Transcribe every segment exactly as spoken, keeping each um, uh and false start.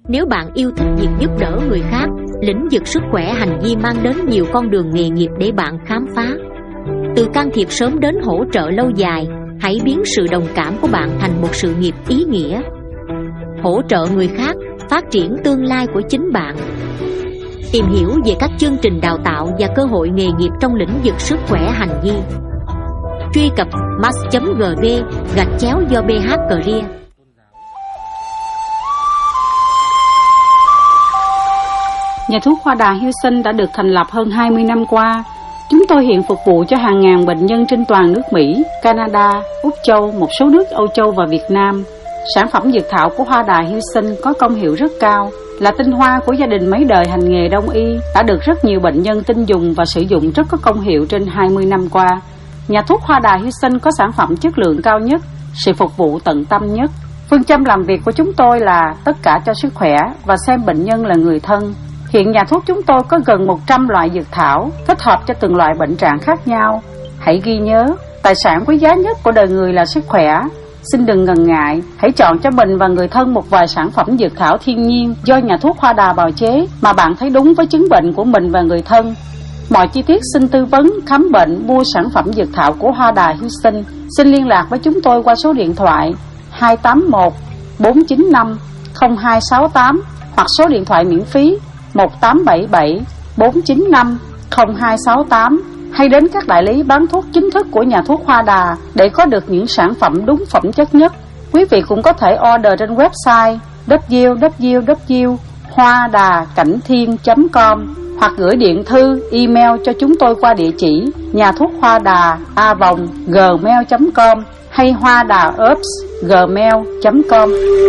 Nếu bạn yêu thích việc giúp đỡ người khác, lĩnh vực sức khỏe hành vi mang đến nhiều con đường nghề nghiệp để bạn khám phá. Từ can thiệp sớm đến hỗ trợ lâu dài, hãy biến sự đồng cảm của bạn thành một sự nghiệp ý nghĩa. Hỗ trợ người khác, phát triển tương lai của chính bạn. Tìm hiểu về các chương trình đào tạo và cơ hội nghề nghiệp trong lĩnh vực sức khỏe hành vi. Truy cập mass chấm gv gạch chéo do bê hát Career. Nhà thuốc Hoa Đà Houston đã được thành lập hơn hai mươi năm qua. Chúng tôi hiện phục vụ cho hàng ngàn bệnh nhân trên toàn nước Mỹ, Canada, Úc Châu, một số nước Âu Châu và Việt Nam. Sản phẩm dược thảo của Hoa Đà Houston có công hiệu rất cao, là tinh hoa của gia đình mấy đời hành nghề đông y, đã được rất nhiều bệnh nhân tin dùng và sử dụng rất có công hiệu trên hai mươi năm qua. Nhà thuốc Hoa Đà Houston có sản phẩm chất lượng cao nhất, sự phục vụ tận tâm nhất. Phương châm làm việc của chúng tôi là tất cả cho sức khỏe và xem bệnh nhân là người thân. Hiện nhà thuốc chúng tôi có gần một trăm loại dược thảo, thích hợp cho từng loại bệnh trạng khác nhau. Hãy ghi nhớ, tài sản quý giá nhất của đời người là sức khỏe. Xin đừng ngần ngại, hãy chọn cho mình và người thân một vài sản phẩm dược thảo thiên nhiên do nhà thuốc Hoa Đà bào chế mà bạn thấy đúng với chứng bệnh của mình và người thân. Mọi chi tiết xin tư vấn, khám bệnh, mua sản phẩm dược thảo của Hoa Đà Houston. Xin liên lạc với chúng tôi qua số điện thoại hai tám một bốn chín năm không hai sáu tám hoặc số điện thoại miễn phí một tám bảy bảy bốn chín năm không hai sáu tám, hay đến các đại lý bán thuốc chính thức của nhà thuốc Hoa Đà để có được những sản phẩm đúng phẩm chất nhất. Quý vị cũng có thể order trên website w w w chấm hoa đà cảnh thiên chấm com hoặc gửi điện thư, email cho chúng tôi qua địa chỉ nhà thuốc hoa đà a vòng gmail chấm com hay hoa đà ops gmail chấm com.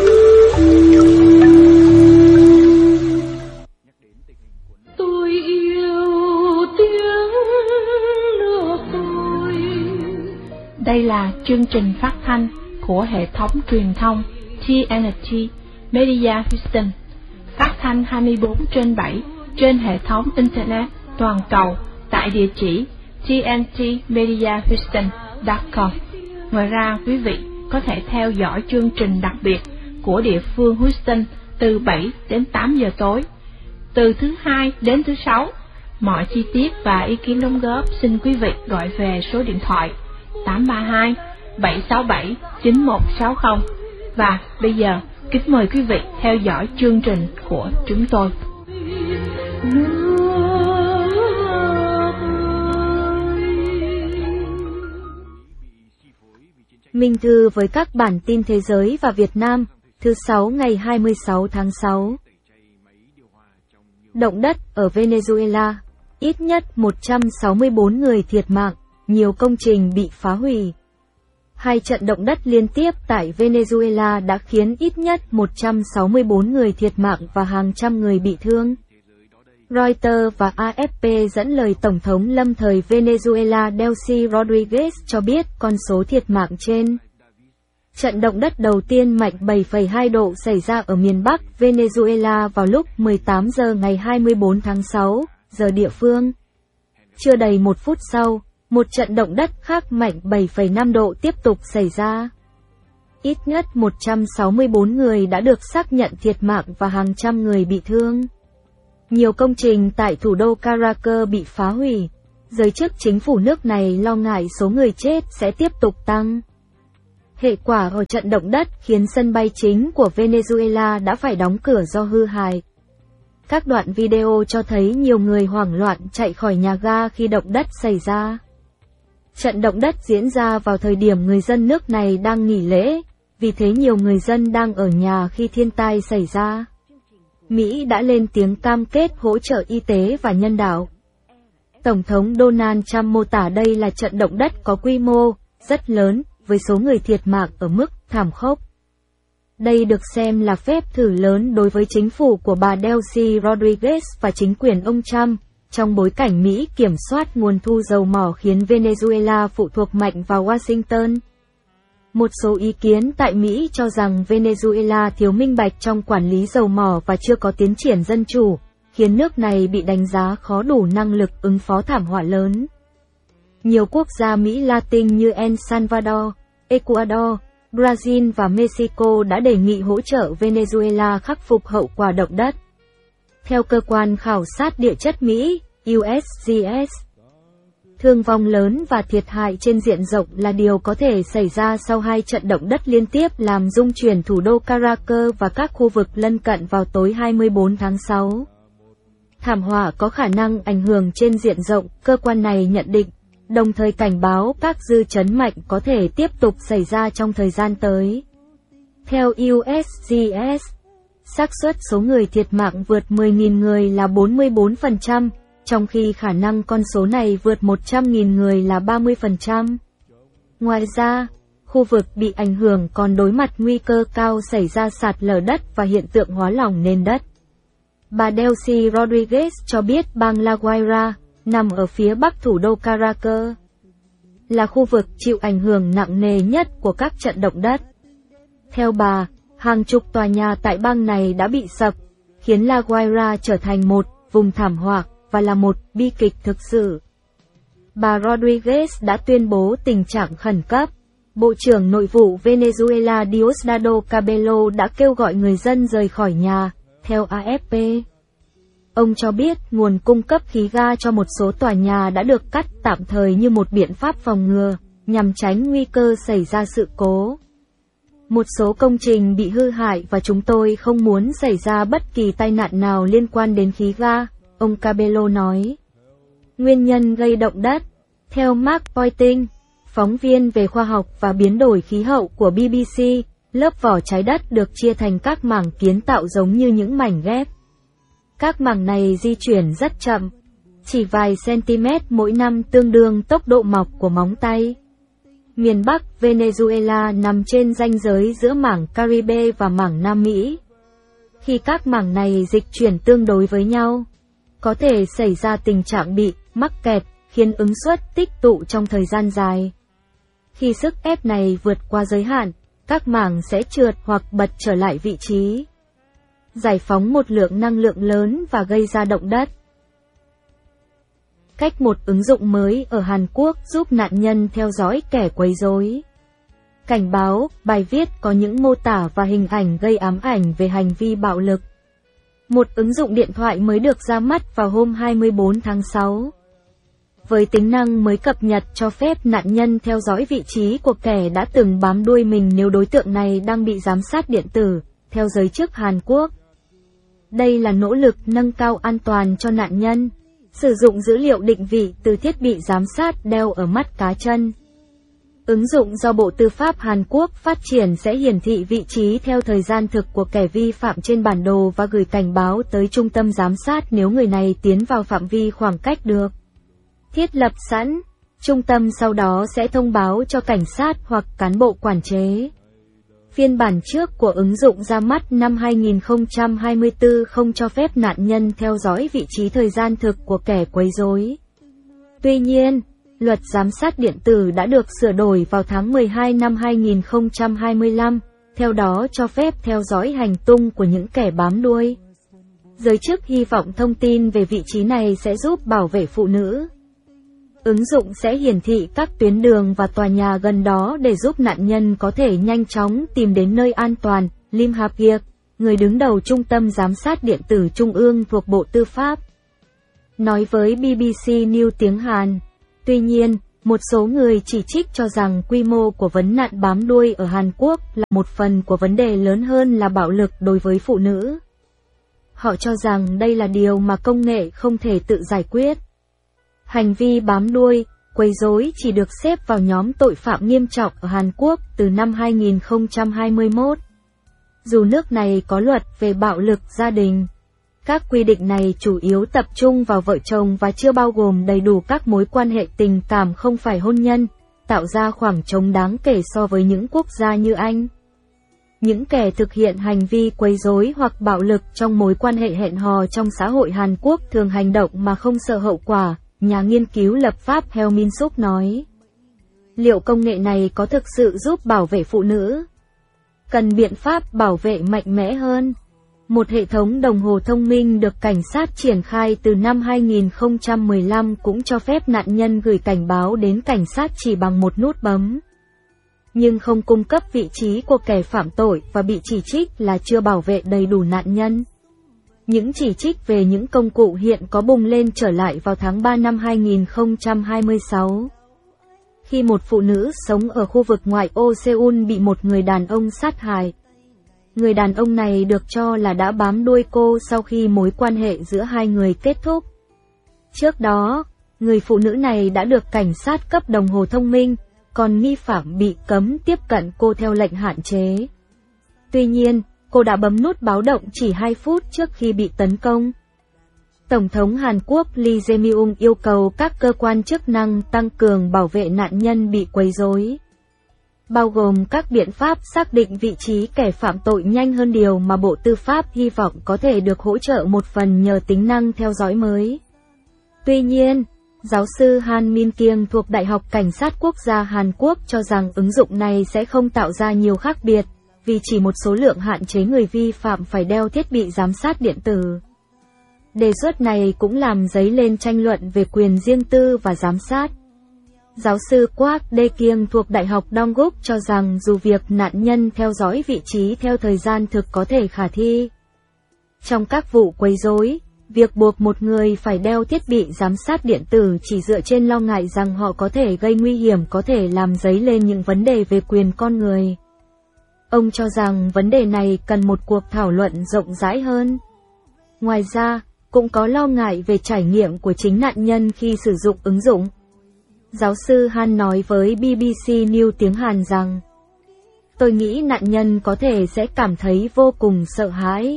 Tôi yêu tiếng nước tôi. Đây là chương trình phát thanh của hệ thống truyền thông tê en tê Media Houston, phát thanh hai mươi bốn trên bảy trên hệ thống Internet toàn cầu tại địa chỉ t n t media houston chấm com. Ngoài ra, quý vị có thể theo dõi chương trình đặc biệt của địa phương Houston từ bảy đến tám giờ tối, từ thứ hai đến thứ sáu. Mọi chi tiết và ý kiến đóng góp xin quý vị gọi về số điện thoại tám ba hai bảy sáu bảy chín một sáu không. Và bây giờ, kính mời quý vị theo dõi chương trình của chúng tôi. Minh Thư với các bản tin thế giới và Việt Nam, thứ sáu ngày hai mươi sáu tháng sáu. Động đất ở Venezuela, ít nhất một trăm sáu mươi bốn người thiệt mạng, nhiều công trình bị phá hủy. Hai trận động đất liên tiếp tại Venezuela đã khiến ít nhất một trăm sáu mươi bốn người thiệt mạng và hàng trăm người bị thương. Reuters và a ép pê dẫn lời Tổng thống lâm thời Venezuela Delcy Rodriguez cho biết con số thiệt mạng trên. Trận động đất đầu tiên mạnh bảy phẩy hai độ xảy ra ở miền Bắc Venezuela vào lúc mười tám giờ ngày hai mươi bốn tháng sáu, giờ địa phương. Chưa đầy một phút sau, một trận động đất khác mạnh bảy phẩy năm độ tiếp tục xảy ra. Ít nhất một trăm sáu mươi bốn người đã được xác nhận thiệt mạng và hàng trăm người bị thương. Nhiều công trình tại thủ đô Caracas bị phá hủy. Giới chức chính phủ nước này lo ngại số người chết sẽ tiếp tục tăng. Hệ quả ở trận động đất khiến sân bay chính của Venezuela đã phải đóng cửa do hư hại. Các đoạn video cho thấy nhiều người hoảng loạn chạy khỏi nhà ga khi động đất xảy ra. Trận động đất diễn ra vào thời điểm người dân nước này đang nghỉ lễ, vì thế nhiều người dân đang ở nhà khi thiên tai xảy ra. Mỹ đã lên tiếng cam kết hỗ trợ y tế và nhân đạo. Tổng thống Donald Trump mô tả đây là trận động đất có quy mô rất lớn, với số người thiệt mạng ở mức thảm khốc. Đây được xem là phép thử lớn đối với chính phủ của bà Delcy Rodriguez và chính quyền ông Trump, trong bối cảnh Mỹ kiểm soát nguồn thu dầu mỏ khiến Venezuela phụ thuộc mạnh vào Washington. Một số ý kiến tại Mỹ cho rằng Venezuela thiếu minh bạch trong quản lý dầu mỏ và chưa có tiến triển dân chủ, khiến nước này bị đánh giá khó đủ năng lực ứng phó thảm họa lớn. Nhiều quốc gia Mỹ Latin như El Salvador, Ecuador, Brazil và Mexico đã đề nghị hỗ trợ Venezuela khắc phục hậu quả động đất. Theo cơ quan khảo sát địa chất Mỹ, U S G S, thương vong lớn và thiệt hại trên diện rộng là điều có thể xảy ra sau hai trận động đất liên tiếp làm rung chuyển thủ đô Caracas và các khu vực lân cận vào tối hai mươi tư tháng sáu. Thảm họa có khả năng ảnh hưởng trên diện rộng, cơ quan này nhận định, đồng thời cảnh báo các dư chấn mạnh có thể tiếp tục xảy ra trong thời gian tới. Theo U S G S, xác suất số người thiệt mạng vượt mười nghìn người là bốn mươi tư phần trăm, trong khi khả năng con số này vượt một trăm nghìn người là ba mươi phần trăm. Ngoài ra, khu vực bị ảnh hưởng còn đối mặt nguy cơ cao xảy ra sạt lở đất và hiện tượng hóa lỏng nền đất. Bà Delcy Rodriguez cho biết bang La Guaira, nằm ở phía bắc thủ đô Caracas, là khu vực chịu ảnh hưởng nặng nề nhất của các trận động đất. Theo bà, hàng chục tòa nhà tại bang này đã bị sập, khiến La Guaira trở thành một vùng thảm họa và là một bi kịch thực sự. Bà Rodriguez đã tuyên bố tình trạng khẩn cấp. Bộ trưởng Nội vụ Venezuela Diosdado Cabello đã kêu gọi người dân rời khỏi nhà, theo A F P. Ông cho biết nguồn cung cấp khí ga cho một số tòa nhà đã được cắt tạm thời như một biện pháp phòng ngừa, nhằm tránh nguy cơ xảy ra sự cố. Một số công trình bị hư hại và chúng tôi không muốn xảy ra bất kỳ tai nạn nào liên quan đến khí ga, ông Cabello nói. Nguyên nhân gây động đất. Theo Mark Pointing, phóng viên về khoa học và biến đổi khí hậu của B B C, lớp vỏ trái đất được chia thành các mảng kiến tạo giống như những mảnh ghép. Các mảng này di chuyển rất chậm, chỉ vài cm mỗi năm, tương đương tốc độ mọc của móng tay. Miền Bắc Venezuela nằm trên ranh giới giữa mảng Caribe và mảng Nam Mỹ. Khi các mảng này dịch chuyển tương đối với nhau, có thể xảy ra tình trạng bị mắc kẹt, khiến ứng suất tích tụ trong thời gian dài. Khi sức ép này vượt qua giới hạn, các mảng sẽ trượt hoặc bật trở lại vị trí, giải phóng một lượng năng lượng lớn và gây ra động đất. Cách một ứng dụng mới ở Hàn Quốc giúp nạn nhân theo dõi kẻ quấy rối. Cảnh báo, bài viết có những mô tả và hình ảnh gây ám ảnh về hành vi bạo lực. Một ứng dụng điện thoại mới được ra mắt vào hôm hai mươi tư tháng sáu. Với tính năng mới cập nhật cho phép nạn nhân theo dõi vị trí của kẻ đã từng bám đuôi mình nếu đối tượng này đang bị giám sát điện tử, theo giới chức Hàn Quốc. Đây là nỗ lực nâng cao an toàn cho nạn nhân, sử dụng dữ liệu định vị từ thiết bị giám sát đeo ở mắt cá chân. Ứng dụng do Bộ Tư pháp Hàn Quốc phát triển sẽ hiển thị vị trí theo thời gian thực của kẻ vi phạm trên bản đồ và gửi cảnh báo tới trung tâm giám sát nếu người này tiến vào phạm vi khoảng cách được thiết lập sẵn. Trung tâm sau đó sẽ thông báo cho cảnh sát hoặc cán bộ quản chế. Phiên bản trước của ứng dụng ra mắt năm hai nghìn không trăm hai mươi tư không cho phép nạn nhân theo dõi vị trí thời gian thực của kẻ quấy rối. Tuy nhiên, luật giám sát điện tử đã được sửa đổi vào tháng mười hai năm hai nghìn không trăm hai mươi lăm, theo đó cho phép theo dõi hành tung của những kẻ bám đuôi. Giới chức hy vọng thông tin về vị trí này sẽ giúp bảo vệ phụ nữ. Ứng dụng sẽ hiển thị các tuyến đường và tòa nhà gần đó để giúp nạn nhân có thể nhanh chóng tìm đến nơi an toàn, Lim Hap-giek, người đứng đầu Trung tâm Giám sát Điện tử Trung ương thuộc Bộ Tư pháp, nói với B B C News tiếng Hàn. Tuy nhiên, một số người chỉ trích cho rằng quy mô của vấn nạn bám đuôi ở Hàn Quốc là một phần của vấn đề lớn hơn là bạo lực đối với phụ nữ. Họ cho rằng đây là điều mà công nghệ không thể tự giải quyết. Hành vi bám đuôi, quấy rối chỉ được xếp vào nhóm tội phạm nghiêm trọng ở Hàn Quốc từ năm hai nghìn không trăm hai mươi mốt. Dù nước này có luật về bạo lực gia đình, các quy định này chủ yếu tập trung vào vợ chồng và chưa bao gồm đầy đủ các mối quan hệ tình cảm không phải hôn nhân, tạo ra khoảng trống đáng kể so với những quốc gia như Anh. Những kẻ thực hiện hành vi quấy rối hoặc bạo lực trong mối quan hệ hẹn hò trong xã hội Hàn Quốc thường hành động mà không sợ hậu quả, nhà nghiên cứu lập pháp Heo Min Suk nói. Liệu công nghệ này có thực sự giúp bảo vệ phụ nữ? Cần biện pháp bảo vệ mạnh mẽ hơn. Một hệ thống đồng hồ thông minh được cảnh sát triển khai từ năm hai nghìn không trăm mười lăm cũng cho phép nạn nhân gửi cảnh báo đến cảnh sát chỉ bằng một nút bấm. nhưng không cung cấp vị trí của kẻ phạm tội và bị chỉ trích là chưa bảo vệ đầy đủ nạn nhân. Những chỉ trích về những công cụ hiện có bùng lên trở lại vào tháng ba năm hai nghìn không trăm hai mươi sáu. Khi một phụ nữ sống ở khu vực ngoại ô Seoul bị một người đàn ông sát hại. Người đàn ông này được cho là đã bám đuôi cô sau khi mối quan hệ giữa hai người kết thúc. Trước đó, người phụ nữ này đã được cảnh sát cấp đồng hồ thông minh, còn nghi phạm bị cấm tiếp cận cô theo lệnh hạn chế. Tuy nhiên, cô đã bấm nút báo động chỉ hai phút trước khi bị tấn công. Tổng thống Hàn Quốc Lee Jae-myung yêu cầu các cơ quan chức năng tăng cường bảo vệ nạn nhân bị quấy rối, bao gồm các biện pháp xác định vị trí kẻ phạm tội nhanh hơn, điều mà Bộ Tư pháp hy vọng có thể được hỗ trợ một phần nhờ tính năng theo dõi mới. Tuy nhiên, giáo sư Han Min Kyung thuộc Đại học Cảnh sát Quốc gia Hàn Quốc cho rằng ứng dụng này sẽ không tạo ra nhiều khác biệt, vì chỉ một số lượng hạn chế người vi phạm phải đeo thiết bị giám sát điện tử. Đề xuất này cũng làm dấy lên tranh luận về quyền riêng tư và giám sát. Giáo sư Kwak Dae-kyung thuộc Đại học Dongguk cho rằng dù việc nạn nhân theo dõi vị trí theo thời gian thực có thể khả thi, trong các vụ quấy rối, việc buộc một người phải đeo thiết bị giám sát điện tử chỉ dựa trên lo ngại rằng họ có thể gây nguy hiểm có thể làm dấy lên những vấn đề về quyền con người. Ông cho rằng vấn đề này cần một cuộc thảo luận rộng rãi hơn. Ngoài ra, cũng có lo ngại về trải nghiệm của chính nạn nhân khi sử dụng ứng dụng. Giáo sư Han nói với bê bê xê News tiếng Hàn rằng, tôi nghĩ nạn nhân có thể sẽ cảm thấy vô cùng sợ hãi.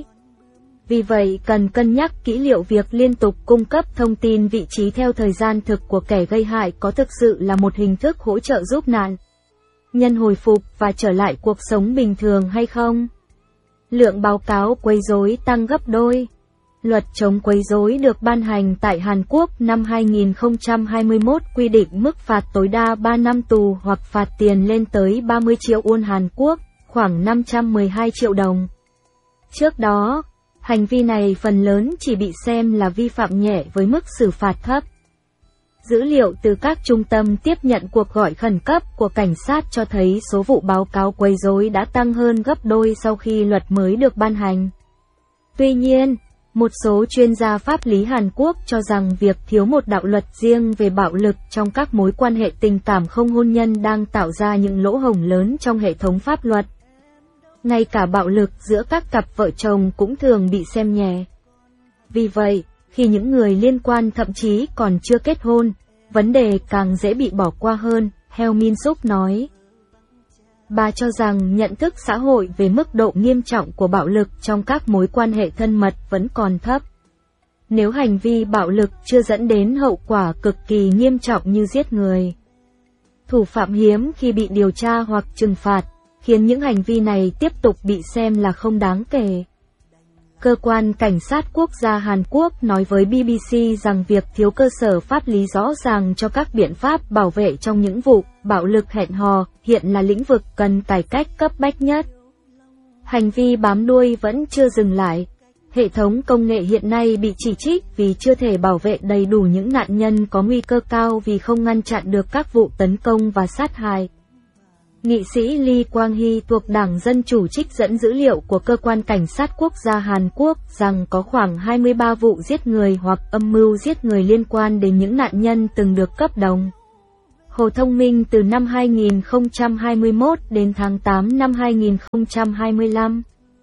Vì vậy cần cân nhắc kỹ liệu việc liên tục cung cấp thông tin vị trí theo thời gian thực của kẻ gây hại có thực sự là một hình thức hỗ trợ giúp nạn nhân hồi phục và trở lại cuộc sống bình thường hay không. Lượng báo cáo quấy rối tăng gấp đôi. Luật chống quấy rối được ban hành tại Hàn Quốc năm hai nghìn không trăm hai mươi mốt quy định mức phạt tối đa ba năm tù hoặc phạt tiền lên tới ba mươi triệu won Hàn Quốc, khoảng năm trăm mười hai triệu đồng. Trước đó, hành vi này phần lớn chỉ bị xem là vi phạm nhẹ với mức xử phạt thấp. Dữ liệu từ các trung tâm tiếp nhận cuộc gọi khẩn cấp của cảnh sát cho thấy số vụ báo cáo quấy rối đã tăng hơn gấp đôi sau khi luật mới được ban hành. Tuy nhiên, một số chuyên gia pháp lý Hàn Quốc cho rằng việc thiếu một đạo luật riêng về bạo lực trong các mối quan hệ tình cảm không hôn nhân đang tạo ra những lỗ hổng lớn trong hệ thống pháp luật. Ngay cả bạo lực giữa các cặp vợ chồng cũng thường bị xem nhẹ. Vì vậy, khi những người liên quan thậm chí còn chưa kết hôn, vấn đề càng dễ bị bỏ qua hơn, Heo Min Suk nói. Bà cho rằng nhận thức xã hội về mức độ nghiêm trọng của bạo lực trong các mối quan hệ thân mật vẫn còn thấp. Nếu hành vi bạo lực chưa dẫn đến hậu quả cực kỳ nghiêm trọng như giết người, thủ phạm hiếm khi bị điều tra hoặc trừng phạt, khiến những hành vi này tiếp tục bị xem là không đáng kể. Cơ quan Cảnh sát Quốc gia Hàn Quốc nói với bê bê xê rằng việc thiếu cơ sở pháp lý rõ ràng cho các biện pháp bảo vệ trong những vụ bạo lực hẹn hò hiện là lĩnh vực cần cải cách cấp bách nhất. Hành vi bám đuôi vẫn chưa dừng lại. Hệ thống công nghệ hiện nay bị chỉ trích vì chưa thể bảo vệ đầy đủ những nạn nhân có nguy cơ cao vì không ngăn chặn được các vụ tấn công và sát hại. Nghị sĩ Lee Kwang-hee thuộc Đảng Dân Chủ trích dẫn dữ liệu của Cơ quan Cảnh sát Quốc gia Hàn Quốc rằng có khoảng hai mươi ba vụ giết người hoặc âm mưu giết người liên quan đến những nạn nhân từng được cấp đồng hồ thông minh từ năm hai nghìn không trăm hai mươi mốt đến tháng tám năm hai nghìn không trăm hai mươi lăm.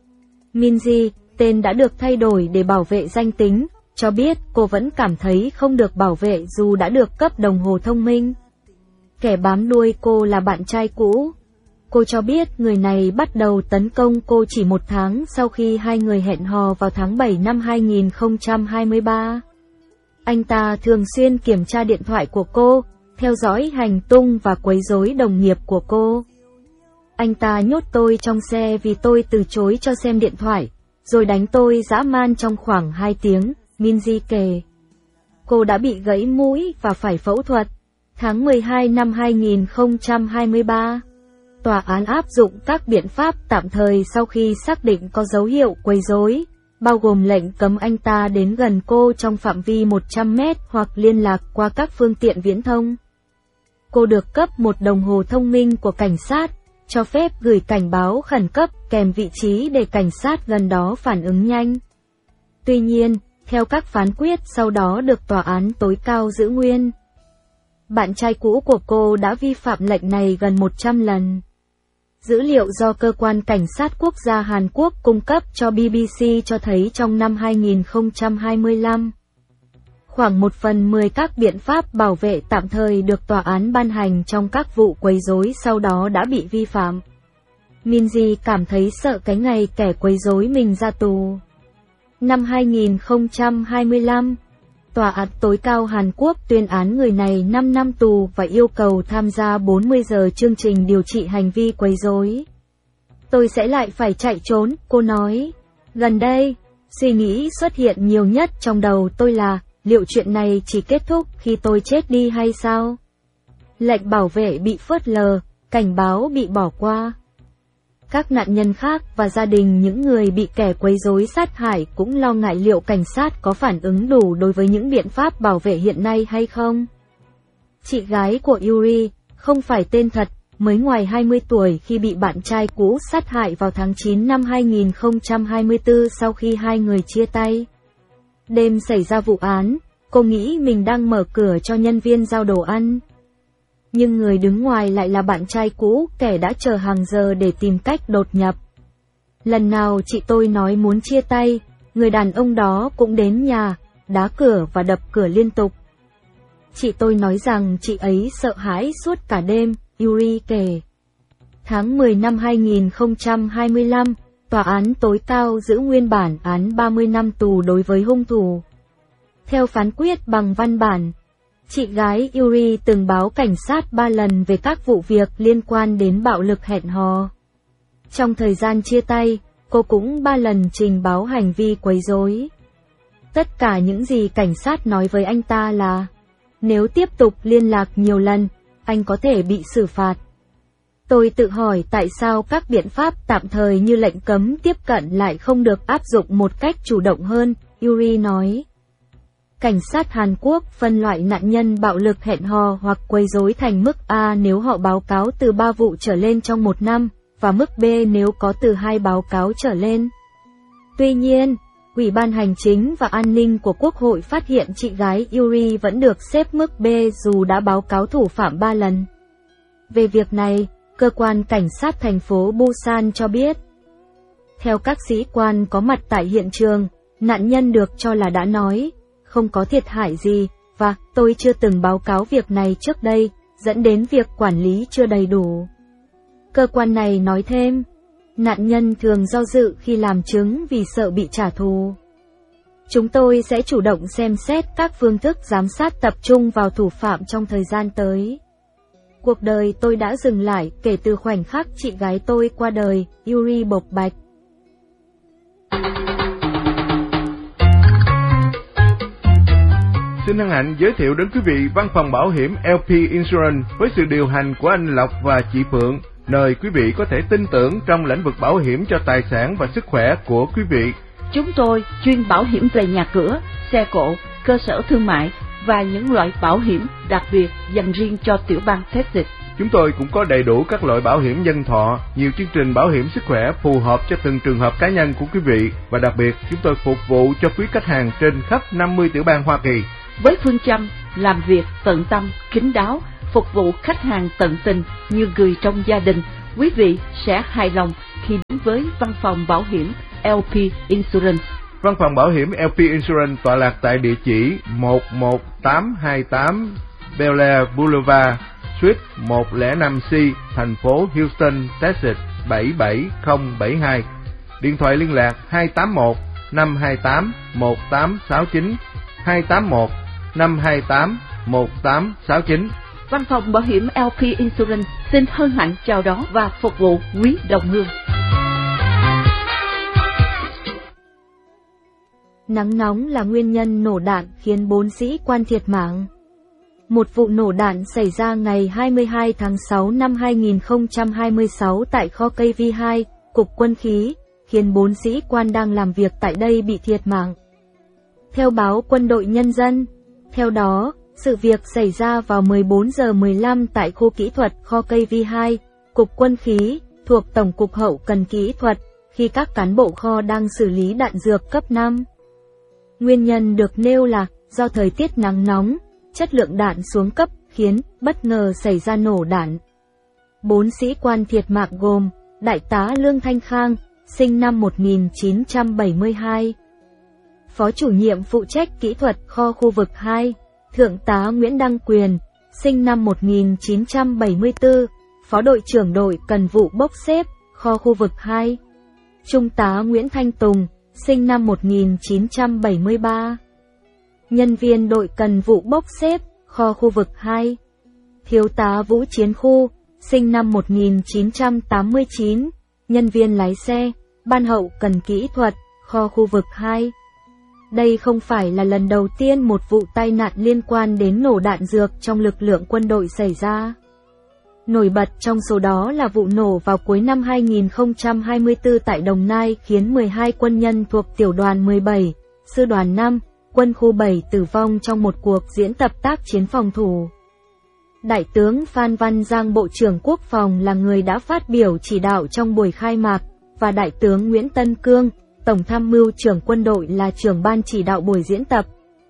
Minji, tên đã được thay đổi để bảo vệ danh tính, cho biết cô vẫn cảm thấy không được bảo vệ dù đã được cấp đồng hồ thông minh. Kẻ bám đuôi cô là bạn trai cũ. Cô cho biết người này bắt đầu tấn công cô chỉ một tháng sau khi hai người hẹn hò vào tháng bảy năm hai nghìn không trăm hai mươi ba. Anh ta thường xuyên kiểm tra điện thoại của cô, theo dõi hành tung và quấy rối đồng nghiệp của cô. Anh ta nhốt tôi trong xe vì tôi từ chối cho xem điện thoại, rồi đánh tôi dã man trong khoảng hai tiếng, Minji kể. Cô đã bị gãy mũi và phải phẫu thuật. Tháng mười hai năm hai nghìn không trăm hai mươi ba, tòa án áp dụng các biện pháp tạm thời sau khi xác định có dấu hiệu quấy rối, bao gồm lệnh cấm anh ta đến gần cô trong phạm vi một trăm mét hoặc liên lạc qua các phương tiện viễn thông. Cô được cấp một đồng hồ thông minh của cảnh sát, cho phép gửi cảnh báo khẩn cấp kèm vị trí để cảnh sát gần đó phản ứng nhanh. Tuy nhiên, theo các phán quyết sau đó được tòa án tối cao giữ nguyên, bạn trai cũ của cô đã vi phạm lệnh này gần một trăm lần. Dữ liệu do Cơ quan Cảnh sát Quốc gia Hàn Quốc cung cấp cho B B C cho thấy trong năm hai nghìn không trăm hai mươi lăm, khoảng một phần mười các biện pháp bảo vệ tạm thời được tòa án ban hành trong các vụ quấy rối sau đó đã bị vi phạm. Minji cảm thấy sợ cái ngày kẻ quấy rối mình ra tù. Năm hai nghìn không trăm hai mươi lăm, Tòa án tối cao Hàn Quốc tuyên án người này năm năm tù và yêu cầu tham gia bốn mươi giờ chương trình điều trị hành vi quấy rối. Tôi sẽ lại phải chạy trốn, cô nói. Gần đây, suy nghĩ xuất hiện nhiều nhất trong đầu tôi là, liệu chuyện này chỉ kết thúc khi tôi chết đi hay sao? Lệnh bảo vệ bị phớt lờ, cảnh báo bị bỏ qua. Các nạn nhân khác và gia đình những người bị kẻ quấy rối sát hại cũng lo ngại liệu cảnh sát có phản ứng đủ đối với những biện pháp bảo vệ hiện nay hay không. Chị gái của Yuri, không phải tên thật, mới ngoài hai mươi tuổi khi bị bạn trai cũ sát hại vào tháng chín năm hai nghìn không trăm hai mươi tư sau khi hai người chia tay. Đêm xảy ra vụ án, cô nghĩ mình đang mở cửa cho nhân viên giao đồ ăn. Nhưng người đứng ngoài lại là bạn trai cũ, kẻ đã chờ hàng giờ để tìm cách đột nhập. Lần nào chị tôi nói muốn chia tay, người đàn ông đó cũng đến nhà, đá cửa và đập cửa liên tục. Chị tôi nói rằng chị ấy sợ hãi suốt cả đêm, Yuri kể. Tháng mười năm hai nghìn không trăm hai mươi lăm, tòa án tối cao giữ nguyên bản án ba mươi năm tù đối với hung thủ. Theo phán quyết bằng văn bản, chị gái Yuri từng báo cảnh sát ba lần về các vụ việc liên quan đến bạo lực hẹn hò. Trong thời gian chia tay, cô cũng ba lần trình báo hành vi quấy rối. Tất cả những gì cảnh sát nói với anh ta là, nếu tiếp tục liên lạc nhiều lần, anh có thể bị xử phạt. Tôi tự hỏi tại sao các biện pháp tạm thời như lệnh cấm tiếp cận lại không được áp dụng một cách chủ động hơn, Yuri nói. Cảnh sát Hàn Quốc phân loại nạn nhân bạo lực hẹn hò hoặc quấy rối thành mức A nếu họ báo cáo từ ba vụ trở lên trong một năm, và mức B nếu có từ hai báo cáo trở lên. Tuy nhiên, Ủy ban Hành chính và An ninh của Quốc hội phát hiện chị gái Yuri vẫn được xếp mức B dù đã báo cáo thủ phạm ba lần. Về việc này, cơ quan cảnh sát thành phố Busan cho biết, theo các sĩ quan có mặt tại hiện trường, nạn nhân được cho là đã nói, không có thiệt hại gì, và tôi chưa từng báo cáo việc này trước đây, dẫn đến việc quản lý chưa đầy đủ. Cơ quan này nói thêm, nạn nhân thường do dự khi làm chứng vì sợ bị trả thù. Chúng tôi sẽ chủ động xem xét các phương thức giám sát tập trung vào thủ phạm trong thời gian tới. Cuộc đời tôi đã dừng lại kể từ khoảnh khắc chị gái tôi qua đời, Yuri bộc bạch. Xin hân hạnh giới thiệu đến quý vị văn phòng bảo hiểm L P Insurance với sự điều hành của anh Lộc và chị Phượng, nơi quý vị có thể tin tưởng trong lĩnh vực bảo hiểm cho tài sản và sức khỏe của quý vị. Chúng tôi chuyên bảo hiểm về nhà cửa, xe cộ, cơ sở thương mại và những loại bảo hiểm đặc biệt dành riêng cho tiểu bang Texas. Chúng tôi cũng có đầy đủ các loại bảo hiểm nhân thọ, nhiều chương trình bảo hiểm sức khỏe phù hợp cho từng trường hợp cá nhân của quý vị, và đặc biệt chúng tôi phục vụ cho quý khách hàng trên khắp năm mươi tiểu bang Hoa Kỳ. Với phương châm làm việc tận tâm, kín đáo, phục vụ khách hàng tận tình như người trong gia đình, quý vị sẽ hài lòng khi đến với văn phòng bảo hiểm L P Insurance. Văn phòng bảo hiểm L P Insurance tọa lạc tại địa chỉ một một tám hai tám Bel Air Boulevard, Suite một không năm C, thành phố Houston, Texas bảy bảy không bảy hai. Điện thoại liên lạc hai tám một năm hai tám một tám sáu chín, hai tám một năm hai tám một tám sáu chín. Văn phòng bảo hiểm L P Insurance xin hân hạnh chào đón và phục vụ quý đồng hương. Nắng nóng là nguyên nhân nổ đạn khiến bốn sĩ quan thiệt mạng. Một vụ nổ đạn xảy ra ngày hai mươi hai tháng sáu năm hai nghìn không trăm hai mươi sáu tại kho K V hai, Cục Quân khí, khiến bốn sĩ quan đang làm việc tại đây bị thiệt mạng. Theo báo Quân đội Nhân dân, theo đó, sự việc xảy ra vào mười bốn giờ mười lăm tại khu kỹ thuật kho K V hai, Cục Quân khí, thuộc Tổng cục Hậu cần Kỹ thuật, khi các cán bộ kho đang xử lý đạn dược cấp năm. Nguyên nhân được nêu là do thời tiết nắng nóng, chất lượng đạn xuống cấp khiến bất ngờ xảy ra nổ đạn. Bốn sĩ quan thiệt mạng gồm Đại tá Lương Thanh Khang, sinh năm một nghìn chín trăm bảy mươi hai, Phó chủ nhiệm phụ trách kỹ thuật kho khu vực hai, Thượng tá Nguyễn Đăng Quyền, sinh năm một nghìn chín trăm bảy mươi tư, Phó đội trưởng đội cần vụ bốc xếp, kho khu vực hai, Trung tá Nguyễn Thanh Tùng, sinh năm một nghìn chín trăm bảy mươi ba, nhân viên đội cần vụ bốc xếp, kho khu vực hai, Thiếu tá Vũ Chiến Khu, sinh năm một nghìn chín trăm tám mươi chín, nhân viên lái xe, ban hậu cần kỹ thuật, kho khu vực hai. Đây không phải là lần đầu tiên một vụ tai nạn liên quan đến nổ đạn dược trong lực lượng quân đội xảy ra. Nổi bật trong số đó là vụ nổ vào cuối năm hai nghìn không trăm hai mươi tư tại Đồng Nai khiến mười hai quân nhân thuộc tiểu đoàn mười bảy, sư đoàn năm, quân khu bảy tử vong trong một cuộc diễn tập tác chiến phòng thủ. Đại tướng Phan Văn Giang Bộ trưởng Quốc phòng là người đã phát biểu chỉ đạo trong buổi khai mạc, và Đại tướng Nguyễn Tân Cương, Tổng tham mưu trưởng quân đội là trưởng ban chỉ đạo buổi diễn tập.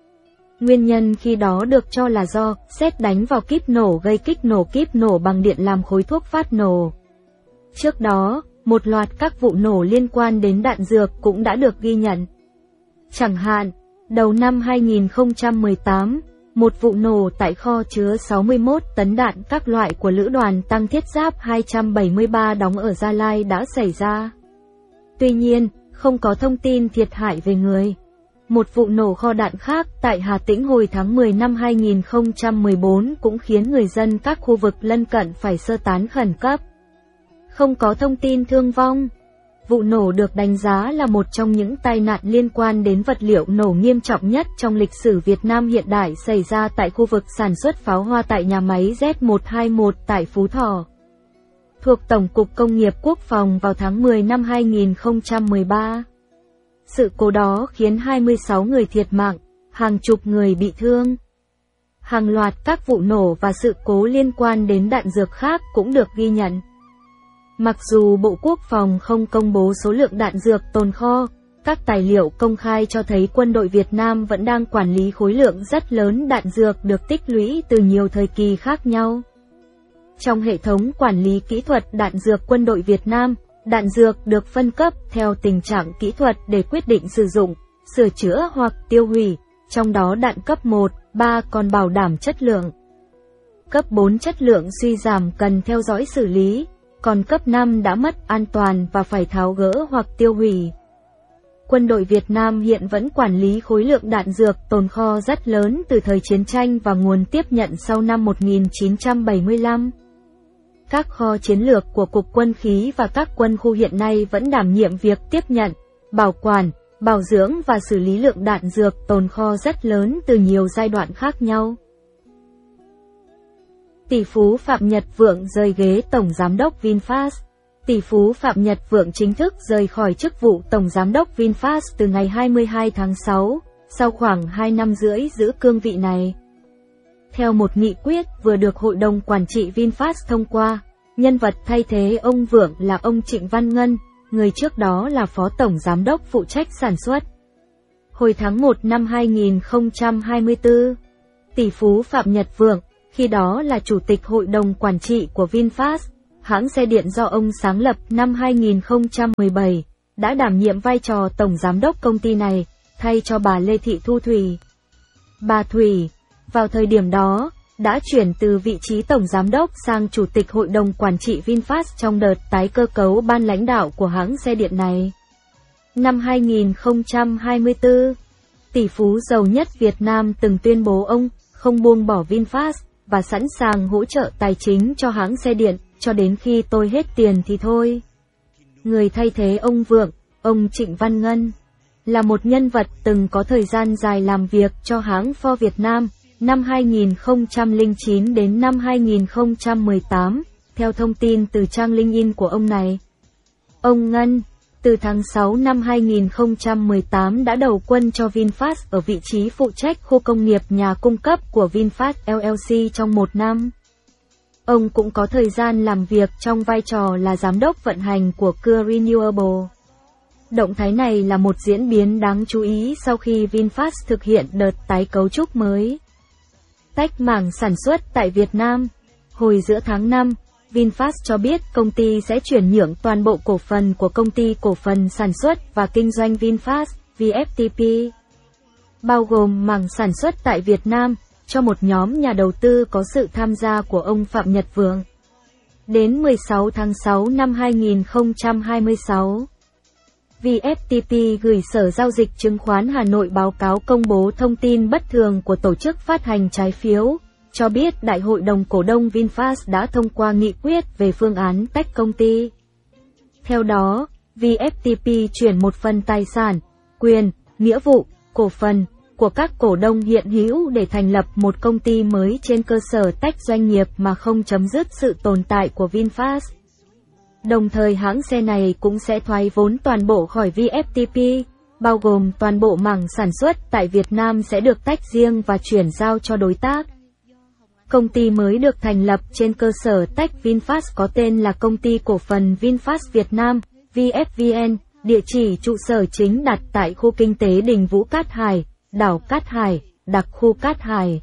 Nguyên nhân khi đó được cho là do sét đánh vào kíp nổ gây kích nổ kíp nổ bằng điện làm khối thuốc phát nổ. Trước đó, một loạt các vụ nổ liên quan đến đạn dược cũng đã được ghi nhận. Chẳng hạn, đầu năm hai nghìn không trăm mười tám, một vụ nổ tại kho chứa sáu mươi mốt tấn đạn các loại của Lữ đoàn Tăng Thiết Giáp hai trăm bảy mươi ba đóng ở Gia Lai đã xảy ra. Tuy nhiên, không có thông tin thiệt hại về người. Một vụ nổ kho đạn khác tại Hà Tĩnh hồi tháng mười năm hai nghìn không trăm mười bốn cũng khiến người dân các khu vực lân cận phải sơ tán khẩn cấp. Không có thông tin thương vong. Vụ nổ được đánh giá là một trong những tai nạn liên quan đến vật liệu nổ nghiêm trọng nhất trong lịch sử Việt Nam hiện đại xảy ra tại khu vực sản xuất pháo hoa tại nhà máy Z một hai mốt tại Phú Thọ, thuộc Tổng cục Công nghiệp Quốc phòng vào tháng mười năm hai nghìn không trăm mười ba. Sự cố đó khiến hai mươi sáu người thiệt mạng, hàng chục người bị thương. Hàng loạt các vụ nổ và sự cố liên quan đến đạn dược khác cũng được ghi nhận. Mặc dù Bộ Quốc phòng không công bố số lượng đạn dược tồn kho, các tài liệu công khai cho thấy quân đội Việt Nam vẫn đang quản lý khối lượng rất lớn đạn dược được tích lũy từ nhiều thời kỳ khác nhau. Trong hệ thống quản lý kỹ thuật đạn dược quân đội Việt Nam, đạn dược được phân cấp theo tình trạng kỹ thuật để quyết định sử dụng, sửa chữa hoặc tiêu hủy, trong đó đạn cấp một, ba còn bảo đảm chất lượng. Cấp bốn chất lượng suy giảm cần theo dõi xử lý, còn cấp năm đã mất an toàn và phải tháo gỡ hoặc tiêu hủy. Quân đội Việt Nam hiện vẫn quản lý khối lượng đạn dược tồn kho rất lớn từ thời chiến tranh và nguồn tiếp nhận sau năm một nghìn chín trăm bảy mươi lăm. Các kho chiến lược của Cục Quân khí và các quân khu hiện nay vẫn đảm nhiệm việc tiếp nhận, bảo quản, bảo dưỡng và xử lý lượng đạn dược tồn kho rất lớn từ nhiều giai đoạn khác nhau. Tỷ phú Phạm Nhật Vượng rời ghế Tổng Giám đốc VinFast. Tỷ phú Phạm Nhật Vượng chính thức rời khỏi chức vụ Tổng Giám đốc VinFast từ ngày hai mươi hai tháng sáu, sau khoảng hai năm rưỡi giữ cương vị này. Theo một nghị quyết vừa được Hội đồng Quản trị VinFast thông qua, nhân vật thay thế ông Vượng là ông Trịnh Văn Ngân, người trước đó là Phó Tổng Giám đốc phụ trách sản xuất. Hồi tháng một năm hai nghìn không trăm hai mươi tư, tỷ phú Phạm Nhật Vượng, khi đó là Chủ tịch Hội đồng Quản trị của VinFast, hãng xe điện do ông sáng lập năm hai nghìn không trăm mười bảy, đã đảm nhiệm vai trò Tổng Giám đốc công ty này, thay cho bà Lê Thị Thu Thủy. Bà Thủy, vào thời điểm đó, đã chuyển từ vị trí Tổng Giám đốc sang Chủ tịch Hội đồng Quản trị VinFast trong đợt tái cơ cấu ban lãnh đạo của hãng xe điện này. Năm hai nghìn không trăm hai mươi tư, tỷ phú giàu nhất Việt Nam từng tuyên bố ông không buông bỏ VinFast và sẵn sàng hỗ trợ tài chính cho hãng xe điện, cho đến khi tôi hết tiền thì thôi. Người thay thế ông Vượng, ông Trịnh Văn Ngân, là một nhân vật từng có thời gian dài làm việc cho hãng Ford Việt Nam, năm hai nghìn không trăm lẻ chín đến năm hai nghìn không trăm mười tám, theo thông tin từ trang LinkedIn của ông này. Ông Ngân, từ tháng sáu năm hai nghìn không trăm mười tám đã đầu quân cho VinFast ở vị trí phụ trách khu công nghiệp nhà cung cấp của VinFast lờ lờ xê trong một năm. Ông cũng có thời gian làm việc trong vai trò là giám đốc vận hành của Core Renewable. Động thái này là một diễn biến đáng chú ý sau khi VinFast thực hiện đợt tái cấu trúc mới. Tách mảng sản xuất tại Việt Nam. Hồi giữa tháng năm, VinFast cho biết công ty sẽ chuyển nhượng toàn bộ cổ phần của công ty cổ phần sản xuất và kinh doanh VinFast, vê ép tê pê, bao gồm mảng sản xuất tại Việt Nam, cho một nhóm nhà đầu tư có sự tham gia của ông Phạm Nhật Vượng. Đến mười sáu tháng sáu năm hai nghìn không trăm hai mươi sáu, vê ép tê pê gửi Sở Giao dịch Chứng khoán Hà Nội báo cáo công bố thông tin bất thường của tổ chức phát hành trái phiếu, cho biết Đại hội đồng cổ đông VinFast đã thông qua nghị quyết về phương án tách công ty. Theo đó, vê ép tê pê chuyển một phần tài sản, quyền, nghĩa vụ, cổ phần của các cổ đông hiện hữu để thành lập một công ty mới trên cơ sở tách doanh nghiệp mà không chấm dứt sự tồn tại của VinFast. Đồng thời hãng xe này cũng sẽ thoái vốn toàn bộ khỏi vê ép tê pê, bao gồm toàn bộ mảng sản xuất tại Việt Nam sẽ được tách riêng và chuyển giao cho đối tác. Công ty mới được thành lập trên cơ sở tách VinFast có tên là Công ty Cổ phần VinFast Việt Nam, vê ép vê en, địa chỉ trụ sở chính đặt tại khu kinh tế Đình Vũ Cát Hải, đảo Cát Hải, đặc khu Cát Hải,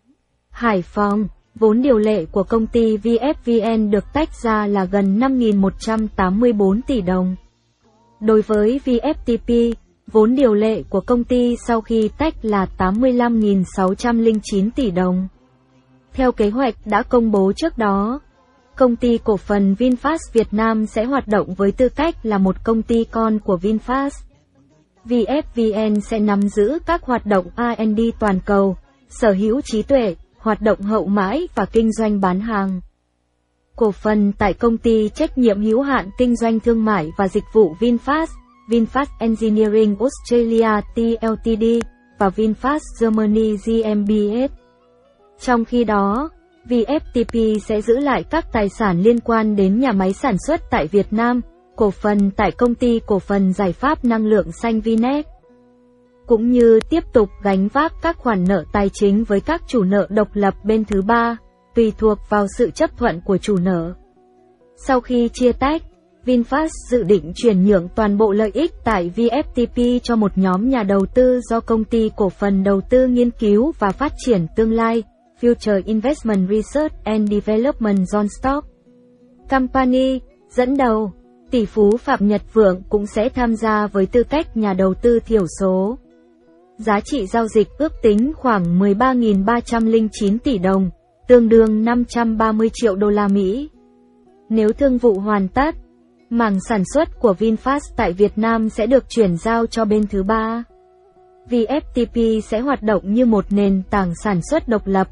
Hải Phòng. Vốn điều lệ của công ty vê ép vê en được tách ra là gần năm nghìn một trăm tám mươi tư tỷ đồng. Đối với vê ép tê pê, vốn điều lệ của công ty sau khi tách là tám mươi lăm nghìn sáu trăm lẻ chín tỷ đồng. Theo kế hoạch đã công bố trước đó, Công ty Cổ phần VinFast Việt Nam sẽ hoạt động với tư cách là một công ty con của VinFast. vê ép vê en sẽ nắm giữ các hoạt động R and D toàn cầu, sở hữu trí tuệ, hoạt động hậu mãi và kinh doanh bán hàng. Cổ phần tại Công ty Trách nhiệm hữu hạn Kinh doanh Thương mại và Dịch vụ VinFast, VinFast Engineering Australia tê lờ tê đê và VinFast Germany giê em bê ét. Trong khi đó, vê ép tê pê sẽ giữ lại các tài sản liên quan đến nhà máy sản xuất tại Việt Nam, cổ phần tại Công ty Cổ phần Giải pháp Năng lượng Xanh Vinet, cũng như tiếp tục gánh vác các khoản nợ tài chính với các chủ nợ độc lập bên thứ ba, tùy thuộc vào sự chấp thuận của chủ nợ. Sau khi chia tách, VinFast dự định chuyển nhượng toàn bộ lợi ích tại vê ép tê pê cho một nhóm nhà đầu tư do Công ty Cổ phần Đầu tư Nghiên cứu và Phát triển Tương lai, Future Investment Research and Development Johnstock Company, dẫn đầu. Tỷ phú Phạm Nhật Vượng cũng sẽ tham gia với tư cách nhà đầu tư thiểu số. Giá trị giao dịch ước tính khoảng mười ba nghìn ba trăm lẻ chín tỷ đồng, tương đương năm trăm ba mươi triệu đô la Mỹ. Nếu thương vụ hoàn tất, mảng sản xuất của VinFast tại Việt Nam sẽ được chuyển giao cho bên thứ ba. vê ép tê pê sẽ hoạt động như một nền tảng sản xuất độc lập,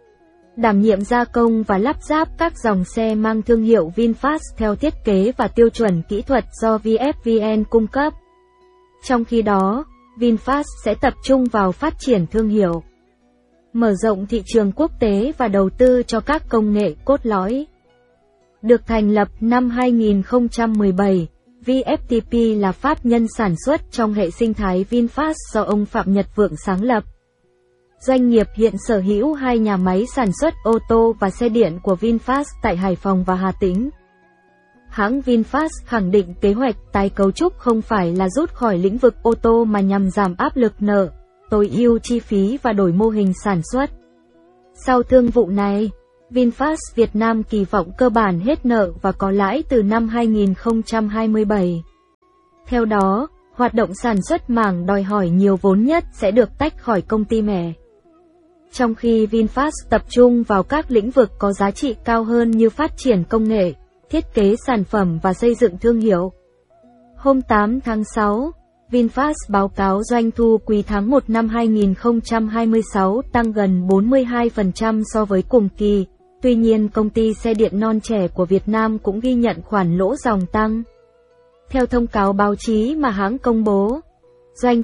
đảm nhiệm gia công và lắp ráp các dòng xe mang thương hiệu VinFast theo thiết kế và tiêu chuẩn kỹ thuật do vê ép vê en cung cấp. Trong khi đó, VinFast sẽ tập trung vào phát triển thương hiệu, mở rộng thị trường quốc tế và đầu tư cho các công nghệ cốt lõi. Được thành lập năm hai nghìn không trăm mười bảy, vê ép tê pê là pháp nhân sản xuất trong hệ sinh thái VinFast do ông Phạm Nhật Vượng sáng lập. Doanh nghiệp hiện sở hữu hai nhà máy sản xuất ô tô và xe điện của VinFast tại Hải Phòng và Hà Tĩnh. Hãng VinFast khẳng định kế hoạch tái cấu trúc không phải là rút khỏi lĩnh vực ô tô mà nhằm giảm áp lực nợ, tối ưu chi phí và đổi mô hình sản xuất. Sau thương vụ này, VinFast Việt Nam kỳ vọng cơ bản hết nợ và có lãi từ năm hai nghìn không trăm hai mươi bảy. Theo đó, hoạt động sản xuất mảng đòi hỏi nhiều vốn nhất sẽ được tách khỏi công ty mẹ. Trong khi VinFast tập trung vào các lĩnh vực có giá trị cao hơn như phát triển công nghệ, thiết kế sản phẩm và xây dựng thương hiệu. Hôm tám tháng sáu, VinFast báo cáo doanh thu quý tháng một năm hai nghìn không trăm hai mươi sáu tăng gần bốn mươi hai phần trăm so với cùng kỳ. Tuy nhiên, công ty xe điện non trẻ của Việt Nam cũng ghi nhận khoản lỗ ròng tăng. Theo thông cáo báo chí mà hãng công bố, doanh